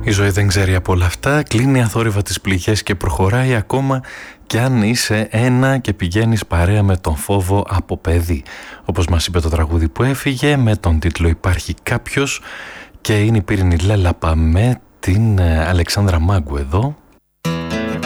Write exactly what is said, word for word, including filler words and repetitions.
Η ζωή δεν ξέρει από όλα αυτά, κλείνει αθόρυβα τις πληγές και προχωράει ακόμα κι αν είσαι ένα και πηγαίνεις παρέα με τον φόβο από παιδί. Όπως μας είπε το τραγούδι που έφυγε με τον τίτλο «Υπάρχει κάποιος» και είναι η Πύρινη Λέλαπα με την Αλεξάνδρα Μάγκου εδώ.